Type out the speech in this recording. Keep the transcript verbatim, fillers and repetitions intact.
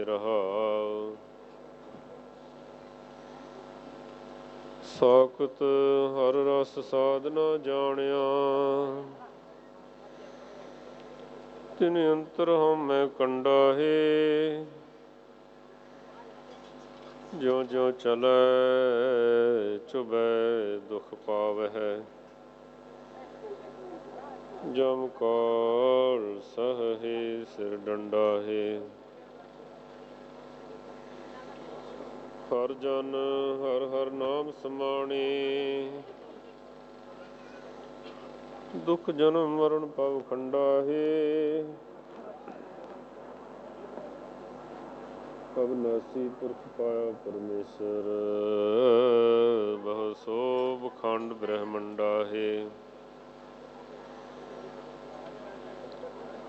ਰਹਾਉ। ਸਾਖਤ ਹਰ ਰਸ ਸਾਧ ਨ ਜਾਣਿਆ, ਤਿਨ ਅੰਤਰ ਹਉਮੈ ਕੰਡਾ ਹੈ। ਜਿਉ ਜਿਉ ਚਲੈ ਚੁਭੈ ਦੁਖ ਪਾਵਹਿ, ਜਮ ਕਾਲ ਸਹਹਿ ਸਿਰ ਡੰਡਾ ਹੈ। ਹਰ ਜਨ ਹਰ ਹਰ ਨਾਮ ਸਮਾਣੇ, ਦੁਖ ਜਨਮ ਮਰਨ ਭਵ ਖੰਡਾ ਹੈ। ਅਬਿਨਾਸੀ ਪੁਰਖ ਪਾਇਆ ਪਰਮੇਸ਼ਰ, ਬਹੁ ਸੋ ਬਖੰਡ ਬ੍ਰਹਮੰਡਾ ਹੈ।